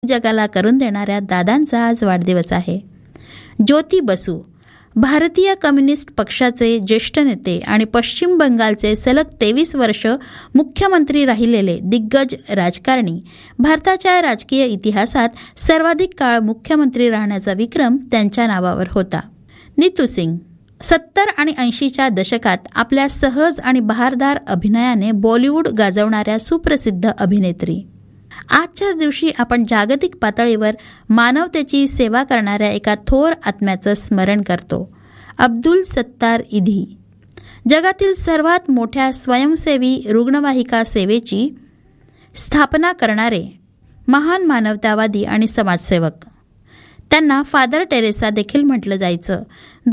जगाला करून देणाऱ्या दादांचा आज वाढदिवस आहे. ज्योती बसू भारतीय कम्युनिस्ट पक्षाचे ज्येष्ठ नेते आणि पश्चिम बंगालचे सलग 23 वर्ष मुख्यमंत्री राहिलेले दिग्गज राजकारणी. भारताच्या राजकीय इतिहासात सर्वाधिक काळ मुख्यमंत्री राहण्याचा विक्रम त्यांच्या नावावर होता. नीतू सिंग 70 आणि 80च्या दशकात आपल्या सहज आणि बहारदार अभिनयाने बॉलिवूड गाजवणाऱ्या सुप्रसिद्ध अभिनेत्री. आजच्याच दिवशी आपण जागतिक पातळीवर मानवतेची सेवा करणाऱ्या एका थोर आत्म्याचं स्मरण करतो. अब्दुल सत्तार इधी जगातील सर्वात मोठ्या स्वयंसेवी रुग्णवाहिका सेवेची स्थापना करणारे महान मानवतावादी आणि समाजसेवक. त्यांना फादर टेरेसा देखील म्हटलं जायचं.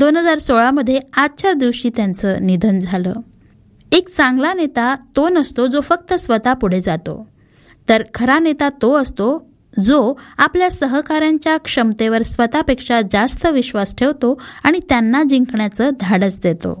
2016 आजच्या दिवशी त्यांचं निधन झालं. एक चांगला नेता तो नसतो जो फक्त स्वतः पुढे जातो, तर खरा नेता तो असतो जो आपल्या सहकाऱ्यांच्या क्षमतेवर स्वतःपेक्षा जास्त विश्वास ठेवतो आणि त्यांना जिंकण्याचं धाडस देतो.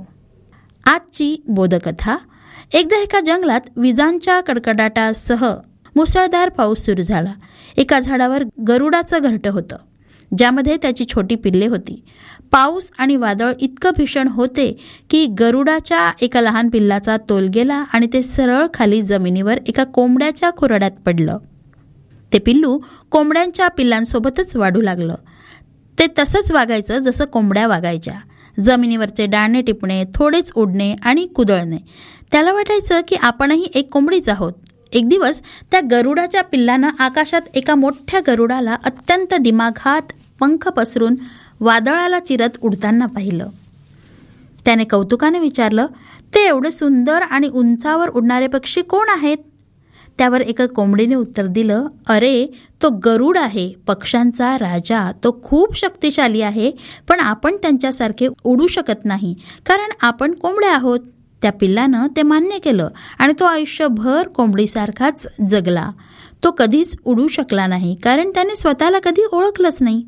आजची बोधकथा. एकदा एका जंगलात विजांच्या कडकडाटासह मुसळधार पाऊस सुरू झाला. एका झाडावर गरुडाचं घरटं होतं, ज्यामध्ये त्याची छोटी पिल्ले होती. पाऊस आणि वादळ इतकं भीषण होते की गरुडाच्या एका लहान पिल्लाचा तोल गेला आणि ते सरळ खाली जमिनीवर एका कोंबड्याच्या खुराड्यात पडलं. ते पिल्लू कोंबड्यांच्या पिल्लांसोबतच वाढू लागलं. ते तसंच वागायचं जसं कोंबड्या वागायच्या. जमिनीवरचे दाणे टिपणे, थोडेच उडणे आणि कुदळणे. त्याला वाटायचं की आपणही एक कोंबडीच आहोत. एक दिवस त्या गरुडाच्या पिल्लानं आकाशात एका मोठ्या गरुडाला अत्यंत दिमाखात पंख पसरून वादळाला चिरत उडताना पाहिलं. त्याने कौतुकाने विचारलं, ते एवढे सुंदर आणि उंचावर उडणारे पक्षी कोण आहेत? त्यावर एका कोंबडीने उत्तर दिलं, अरे तो गरुड आहे, पक्ष्यांचा राजा. तो खूप शक्तिशाली आहे, पण आपण त्यांच्यासारखे उडू शकत नाही, कारण आपण कोंबड्या आहोत. त्या पिल्लानं ते मान्य केलं आणि तो आयुष्यभर कोंबडीसारखाच जगला. तो कधीच उडू शकला नाही, कारण त्याने स्वतःला कधी ओळखलंच नाही.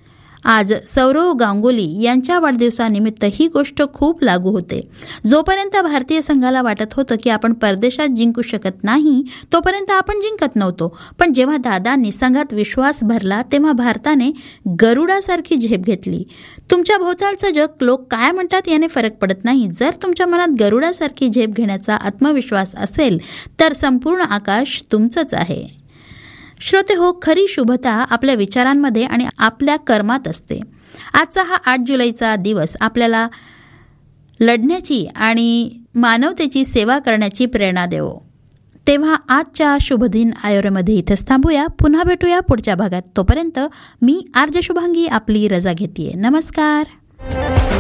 आज सौरव गांगुली यांच्या वाढदिवसानिमित्त ही गोष्ट खूप लागू होते. जोपर्यंत भारतीय संघाला वाटत होतं की आपण परदेशात जिंकू शकत नाही, तोपर्यंत आपण जिंकत नव्हतो. पण जेव्हा दादांनी संघात विश्वास भरला, तेव्हा भारताने गरुडासारखी झेप घेतली. तुमच्या भोवतालचं जग लोक काय म्हणतात याने फरक पडत नाही. जर तुमच्या मनात गरुडासारखी झेप घेण्याचा आत्मविश्वास असेल, तर संपूर्ण आकाश तुमचंच आहे. श्रोते हो, खरी शुभता आपल्या विचारांमध्ये आणि आपल्या कर्मात असते. आजचा हा 8 जुलैचा दिवस आपल्याला लढण्याची आणि मानवतेची सेवा करण्याची प्रेरणा देवो. तेव्हा आजच्या शुभदिन आयोरेमध्ये इथंच थांबूया. पुन्हा भेटूया पुढच्या भागात. तोपर्यंत मी आरजे शुभांगी आपली रजा घेतेय. नमस्कार.